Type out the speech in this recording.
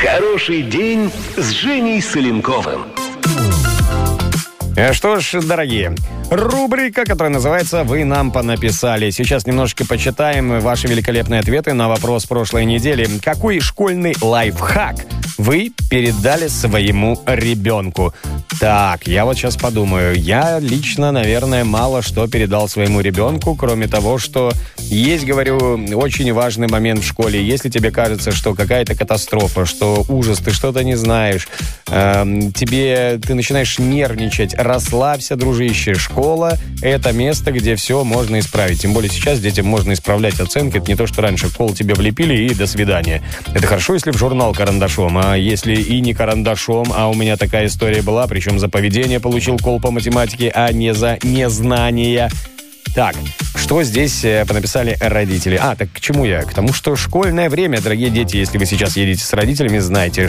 Хороший день с Женей Соленковым. Что ж, дорогие, рубрика, которая называется «Вы нам понаписали». Сейчас немножечко почитаем ваши великолепные ответы на вопрос прошлой недели. Какой школьный лайфхак вы передали своему ребенку? Так, я вот сейчас подумаю. Я лично, наверное, мало что передал своему ребенку, кроме того, что есть, говорю, очень важный момент в школе. Если тебе кажется, что какая-то катастрофа, что ужас, ты что-то не знаешь, ты начинаешь нервничать, расслабься, дружище. Школа — это место, где все можно исправить. Тем более сейчас детям можно исправлять оценки. Это не то, что раньше кол тебе влепили и до свидания. Это хорошо, если в журнал карандашом, а если и не карандашом, а у меня такая история была, причем за поведение получил кол по математике, а не за незнание. Так, что здесь понаписали родители? Так к чему я? К тому, что школьное время, дорогие дети, если вы сейчас едете с родителями, знайте,